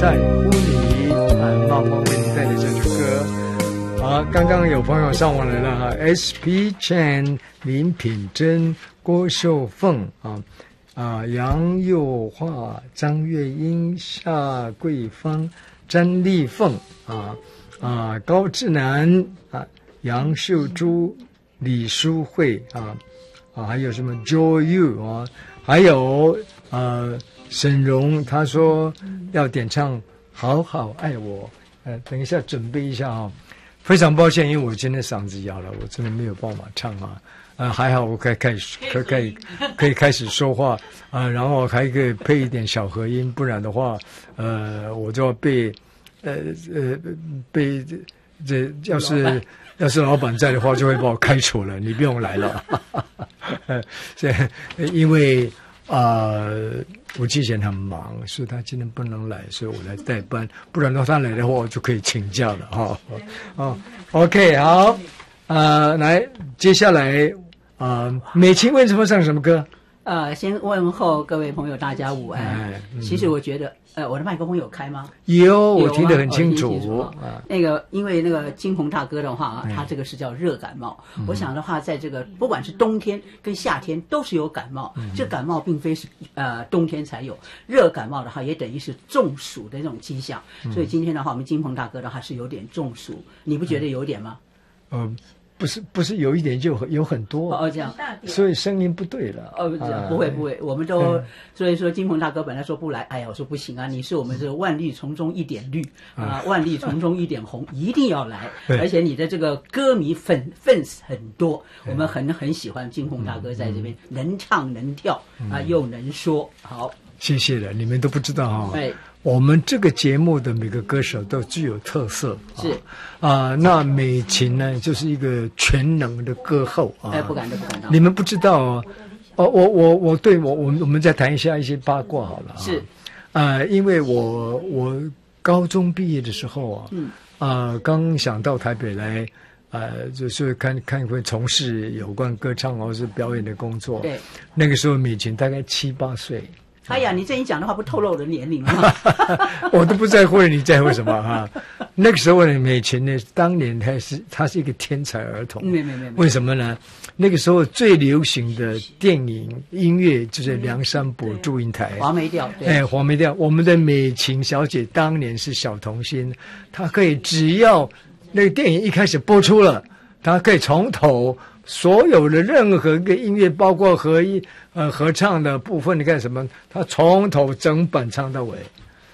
在乎你茂茂为你带来这首歌。好，刚刚有朋友上网来了哈 ，SP Chan、林品珍、郭秀凤杨幼桦、张月英、夏桂芳、詹丽凤高志南杨秀珠、李淑慧还有什么 Joy You 还有沈荣，他说要点唱《好好爱我》。等一下准备一下非常抱歉，因为我今天嗓子哑了，我真的没有办法唱还好我可以开始说话然后还可以配一点小和音，不然的话我就要被这要是老板在的话，就会把我开除了，你不用来了。因为吴继贤很忙，所以他今天不能来，所以我来代班，不然的话他来的话我就可以请假了OK 好来接下来美琴为什么唱什么歌？ 先问候各位朋友，大家午安。其实我觉得，我的麦克风有开吗？ 有，我听得很清楚。 因为那个金鹏大哥的话，他这个是叫热感冒。我想的话，在这个不管是冬天跟夏天都是有感冒。这感冒并非是冬天才有，热感冒的话也等于是中暑的这种迹象。所以今天的话，我们金鹏大哥的话是有点中暑，你不觉得有点吗？ 不是有一点就有很多这样， 所以声音不对了。 不会，我们都所以说金鹏大哥本来说不来，哎呀，我说不行啊，你是我们这个万绿丛中一点绿万绿丛中一点红，一定要来。而且你的这个歌迷粉丝很多，我们很喜欢金鹏大哥在这边能唱能跳又能说。好， 谢谢了，你们都不知道我们这个节目的每个歌手都具有特色， 是那美琴呢，就是一个全能的歌后不敢当。 你们不知道我们再谈一下一些八卦好了是因为我高中毕业的时候刚想到台北来就是看会从事有关歌唱或是表演的工作。 对， 那个时候美琴大概7、8岁。 哎呀，你这一讲的话不透露我的年龄吗？ 我都不在乎你在乎什么那个时候的美琴呢，当年她是一个天才儿童。 没为什么呢？那个时候最流行的电影音乐就是梁山伯祝英台， 黄梅调。 黄梅调。我们的美琴小姐当年是小童星，她可以只要那个电影一开始播出了，她可以从头所有的任何一个音乐，包括合唱的部分，你看什么，他从头整本唱到尾。